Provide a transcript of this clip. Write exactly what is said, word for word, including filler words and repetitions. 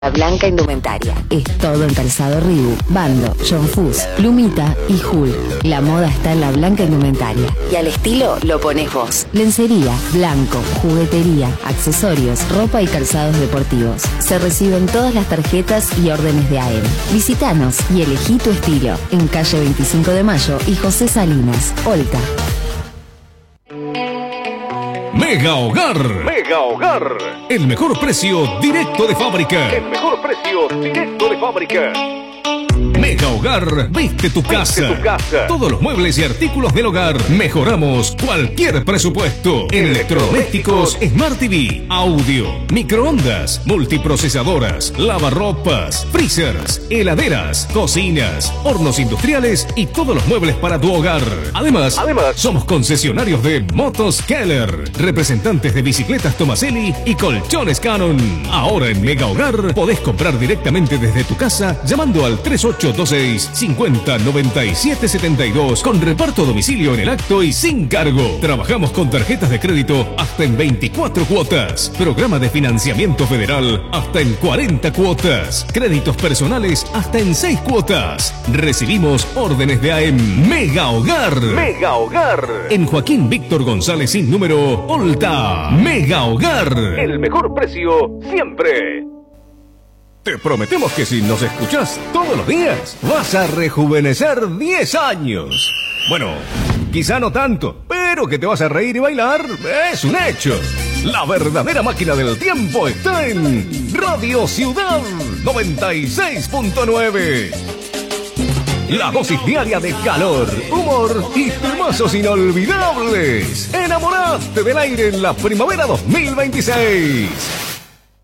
La Blanca Indumentaria. Es todo en calzado Reebok, Bando, John Fuss, Plumita y Hull. La moda está en La Blanca Indumentaria. Y al estilo lo pones vos. Lencería, blanco, juguetería, accesorios, ropa y calzados deportivos. Se reciben todas las tarjetas y órdenes de A E M. Visítanos y elegí tu estilo. En calle veinticinco de mayo y José Salinas, Olta. Mega Hogar. Mega Hogar. El mejor precio directo de fábrica. El mejor precio directo de fábrica. Mega Hogar, viste tu casa. Viste tu casa. Todos los muebles y artículos del hogar. Mejoramos cualquier presupuesto. Electrodomésticos Smart T V, audio, microondas, multiprocesadoras, lavarropas, freezers, heladeras, cocinas, hornos industriales y todos los muebles para tu hogar. Además, Además somos concesionarios de Motos Keller, representantes de bicicletas Tomaselli y colchones Canon. Ahora en Mega Hogar podés comprar directamente desde tu casa llamando al tres ocho dos seis, cinco cero, nueve siete siete dos con reparto a domicilio en el acto y sin cargo. Trabajamos con tarjetas de crédito hasta en veinticuatro cuotas. Programa de financiamiento federal hasta en cuarenta cuotas. Créditos personales hasta en seis cuotas. Recibimos órdenes de A E M. Mega Hogar. Mega Hogar. En Joaquín Víctor González sin número, Olta. Mega Hogar. El mejor precio siempre. Te prometemos que si nos escuchás todos los días, vas a rejuvenecer diez años. Bueno, quizá no tanto, pero que te vas a reír y bailar es un hecho. La verdadera máquina del tiempo está en Radio Ciudad noventa y seis punto nueve. La dosis diaria de calor, humor y temazos inolvidables. Enamoraste del aire en la primavera dos mil veintiséis.